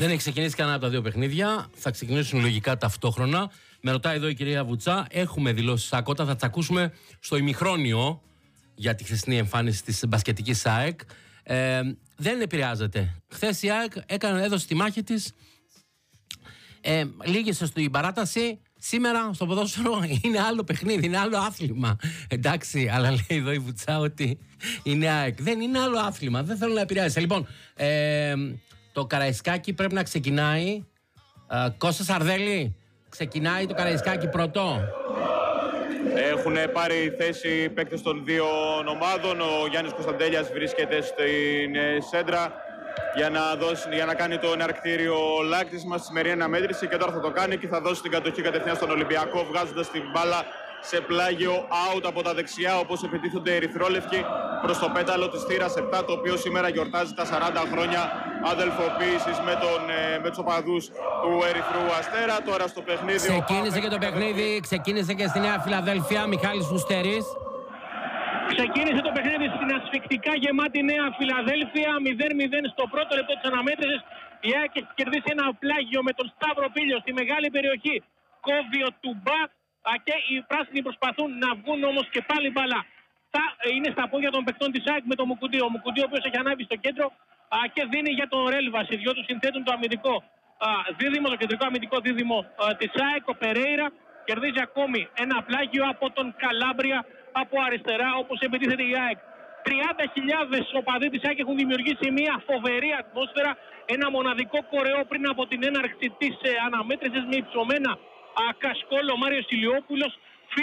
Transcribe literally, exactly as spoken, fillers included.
Δεν έχει ξεκινήσει κανένα από τα δύο παιχνίδια. Θα ξεκινήσουν λογικά ταυτόχρονα. Με ρωτάει εδώ η κυρία Βουτσά. Έχουμε δηλώσει Σάκοτα. Θα τι ακούσουμε στο ημιχρόνιο για τη χθεσινή εμφάνιση της μπασκετικής ΑΕΚ. Ε, δεν επηρεάζεται. Χθες η ΑΕΚ έκανε, έδωσε τη μάχη της. Ε, λίγησε στην παράταση. Σήμερα στο ποδόσφαιρο είναι άλλο παιχνίδι, είναι άλλο άθλημα. Εντάξει, αλλά λέει εδώ η Βουτσά ότι είναι ΑΕΚ. Δεν είναι άλλο άθλημα, δεν θέλω να επηρεάσει. Λοιπόν, ε, το Καραϊσκάκι πρέπει να ξεκινάει. Ε, Κώστα Σαρδέλη, ξεκινάει το Καραϊσκάκι πρώτο. Έχουν πάρει θέση παίκτες των δύο ομάδων. Ο Γιάννης Κωνσταντέλιας βρίσκεται στην σέντρα για να, δώσει, για να κάνει το εναρκτήριο λάκτισμα στη σημερινή αναμέτρηση και τώρα θα το κάνει και θα δώσει την κατοχή κατευθείαν στον Ολυμπιακό, βγάζοντας την μπάλα σε πλάγιο out από τα δεξιά, όπως επιτίθονται οι ερυθρόλευκοι προς το πέταλο της θύρας επτά, το οποίο σήμερα γιορτάζει τα σαράντα χρόνια αδελφοποίησης με, τον, με τους οπαδούς του Ερυθρού Αστέρα. Τώρα στο παιχνίδι... Ξεκίνησε και το παιχνίδι, ξεκίνησε και στη Νέα Φιλαδέλφια, Μιχάλης Φουστερής. Ξεκίνησε το παιχνίδι στην ασφικτικά γεμάτη Νέα Φιλαδέλφια, μηδέν μηδέν στο πρώτο λεπτό της αναμέτρησης. Η ΑΕΚ έχει κερδίσει ένα πλάγιο με τον Σταύρο Πίλιο στη μεγάλη περιοχή. Κόβει ο Τουμπά και οι πράσινοι προσπαθούν να βγουν όμως και πάλι μπαλά. Είναι στα πόδια των παικτών της ΑΕΚ με τον Μουκουντή. Ο Μουκουντή ο οποίος έχει ανάβει στο κέντρο και δίνει για τον Ρέλβας. Οι δυο του συνθέτουν το αμυντικό δίδυμο, το κεντρικό αμυντικό δίδυμο της ΑΕΚ. Ο Περέιρα κερδίζει ακόμη ένα πλάγιο από τον Καλάμπρια από αριστερά, όπως επιτίθεται η ΑΕΚ. τριάντα χιλιάδες οπαδοί της ΑΕΚ έχουν δημιουργήσει μια φοβερή ατμόσφαιρα, ένα μοναδικό κορεό πριν από την έναρξη της ε, αναμέτρησης με υψωμένα κασκόλο. Ο Μάριος Ηλιόπουλος